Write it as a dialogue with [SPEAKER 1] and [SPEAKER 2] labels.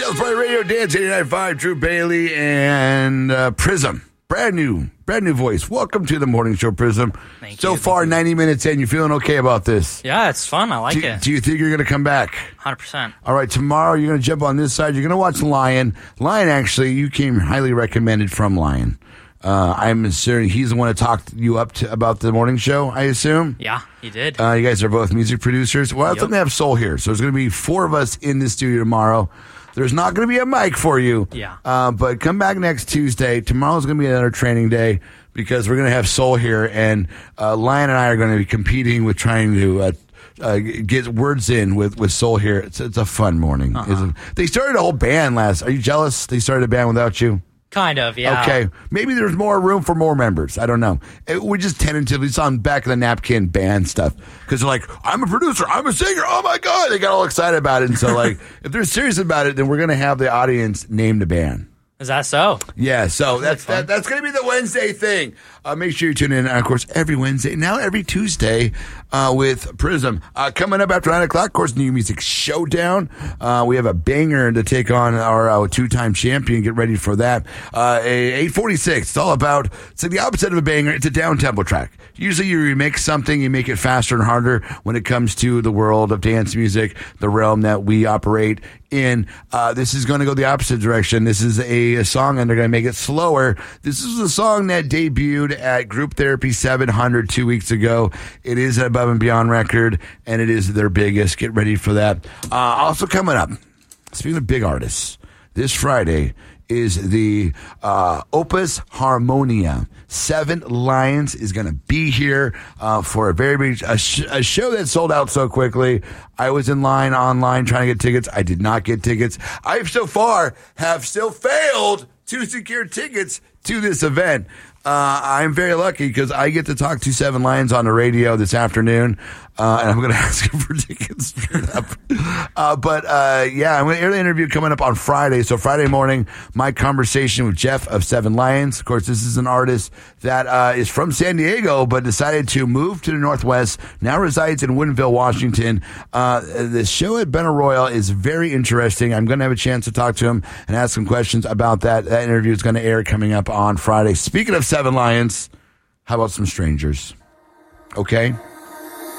[SPEAKER 1] Just Play Radio, Dance 89.5, Drew Bailey, and Prism. Brand new voice. Welcome to the morning show, Prism.
[SPEAKER 2] Thank
[SPEAKER 1] so
[SPEAKER 2] you.
[SPEAKER 1] far, 90 minutes in, you feeling okay about this?
[SPEAKER 2] Yeah, it's fun. I like it.
[SPEAKER 1] Do you think you're going to come back?
[SPEAKER 2] 100%.
[SPEAKER 1] All right, tomorrow you're going to jump on this side. You're going to watch Lion. Lion, actually, you came highly recommended from Lion. I'm assuming he's the one that talked you up about the morning show, I assume?
[SPEAKER 2] Yeah, he did.
[SPEAKER 1] You guys are both music producers. Well, I thought they have Soul here. So there's going to be 4 of us in the studio tomorrow. There's not going to be a mic for you.
[SPEAKER 2] Yeah.
[SPEAKER 1] But come back next Tuesday. Tomorrow's going to be another training day because we're going to have Soul here. And Lion and I are going to be competing with trying to get words in with Soul here. It's a fun morning. They started a whole band Are you jealous they started a band without you?
[SPEAKER 2] Kind of, yeah.
[SPEAKER 1] Okay. Maybe there's more room for more members. I don't know. We just tentatively saw on back of the napkin band stuff because they're like, I'm a producer, I'm a singer. Oh my God. They got all excited about it. And so like, if they're serious about it, then we're going to have the audience name the band.
[SPEAKER 2] Is that so?
[SPEAKER 1] Yeah, so that's going to be the Wednesday thing. Make sure you tune in, of course, every Wednesday, now every Tuesday with Prism. Coming up after 9 o'clock, of course, New Music Showdown. We have a banger to take on our 2-time champion. Get ready for that. 8:46, it's all about, it's like the opposite of a banger. It's a down-tempo track. Usually you remix something, you make it faster and harder when it comes to the world of dance music, the realm that we operate in. This is going to go the opposite direction. This is a song, and they're going to make it slower. This is a song that debuted at Group Therapy 700 2 weeks ago. It is an Above and Beyond record, and it is their biggest. Get ready for that. Also coming up, speaking of big artists, this Friday is the Opus Harmonia. 7 Lions is going to be here for a very big a show that sold out so quickly. I was in line online trying to get tickets. I did not get tickets. I so far have still failed to secure tickets to this event. I'm very lucky because I get to talk to 7 Lions on the radio this afternoon, and I'm going to ask him for tickets straight up. I'm going to air the interview coming up on Friday. So Friday morning, my conversation with Jeff of 7 Lions. Of course, this is an artist that is from San Diego, but decided to move to the Northwest, now resides in Woodinville, Washington. The show at Benaroya is very interesting. I'm going to have a chance to talk to him and ask some questions about that. That interview is going to air coming up on Friday. Speaking of 7 Lions, how about some strangers? Okay?